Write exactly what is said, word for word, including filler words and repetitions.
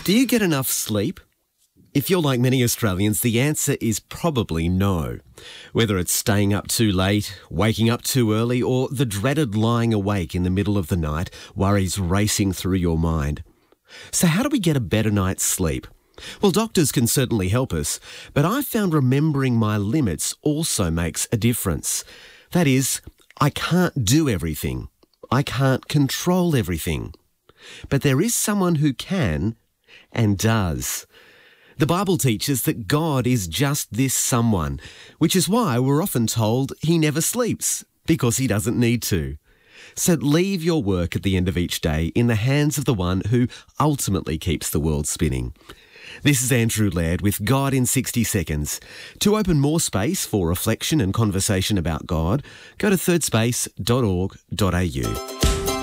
Do you get enough sleep? If you're like many Australians, the answer is probably no. Whether it's staying up too late, waking up too early, or the dreaded lying awake in the middle of the night, worries racing through your mind. So how do we get a better night's sleep? Well, doctors can certainly help us, but I've found remembering my limits also makes a difference. That is, I can't do everything. I can't control everything. But there is someone who can and does. The Bible teaches that God is just this someone, which is why we're often told he never sleeps, because he doesn't need to. So leave your work at the end of each day in the hands of the one who ultimately keeps the world spinning. This is Andrew Laird with God in sixty seconds. To open more space for reflection and conversation about God, go to third space dot org dot a u.